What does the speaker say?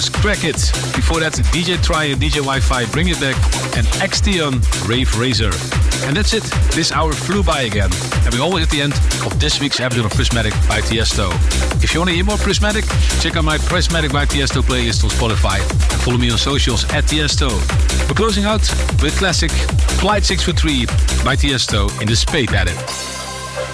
Crack It. Before that, DJ Try and DJ Wi-Fi, Bring It Back, and Xtion, Rave Razor. And that's it. This hour flew by again. And we're always at the end of this week's episode of Prismatic by Tiesto. If you want to hear more Prismatic, check out my Prismatic by Tiesto playlist on Spotify and follow me on socials at Tiesto. We're closing out with classic Flight 643 by Tiesto in the Spade Edit.